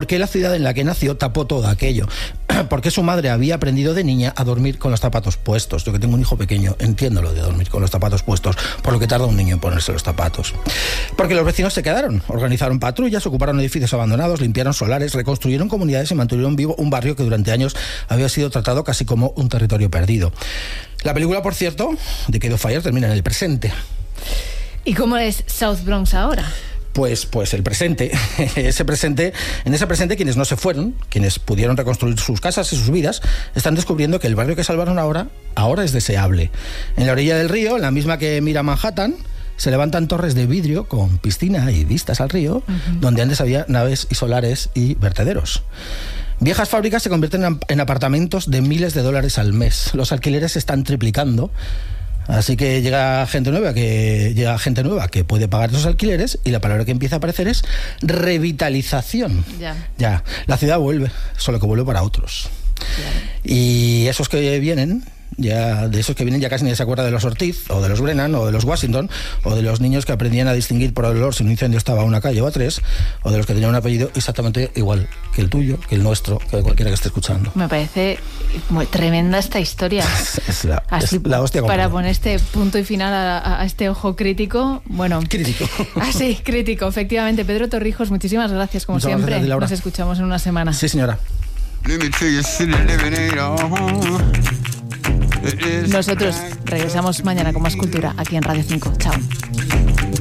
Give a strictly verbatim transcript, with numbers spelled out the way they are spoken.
qué la ciudad en la que nació tapó todo aquello. Porque su madre había aprendido de niña a dormir con los zapatos puestos. Yo que tengo un hijo pequeño, entiendo lo de dormir con los zapatos puestos, por lo que tarda un niño en ponerse los zapatos. Porque los vecinos se quedaron, organizaron patrullas, ocuparon edificios abandonados, limpiaron solares, reconstruyeron comunidades y mantuvieron vivo un barrio que durante años había sido tratado casi como un territorio perdido. La película, por cierto, de Arcade Fire termina en el presente. ¿Y cómo es South Bronx ahora? Pues, pues el presente, ese presente, en ese presente quienes no se fueron, quienes pudieron reconstruir sus casas y sus vidas, están descubriendo que el barrio que salvaron ahora, ahora es deseable. En la orilla del río, en la misma que mira Manhattan, se levantan torres de vidrio con piscina y vistas al río, uh-huh. donde antes había naves y solares y vertederos. Viejas fábricas se convierten en apartamentos de miles de dólares al mes. Los alquileres se están triplicando. Así que llega gente nueva que llega gente nueva que puede pagar esos alquileres y la palabra que empieza a aparecer es revitalización. Ya. Ya, la ciudad vuelve, solo que vuelve para otros. Ya. Y esos que vienen, ya de esos que vienen ya casi nadie se acuerda de los Ortiz o de los Brennan o de los Washington o de los niños que aprendían a distinguir por el olor si un incendio estaba a una calle o a tres, o de los que tenían un apellido exactamente igual que el tuyo, que el nuestro, que cualquiera que esté escuchando. Me parece muy tremenda esta historia. Es la, Así, es la hostia. Para poner este punto y final a, a este ojo crítico, bueno... Crítico. Así, crítico, efectivamente. Pedro Torrijos, muchísimas gracias, como Muchas siempre. Gracias, Nos escuchamos en una semana. Sí, señora. Nosotros regresamos mañana con más cultura aquí en Radio cinco. Chao.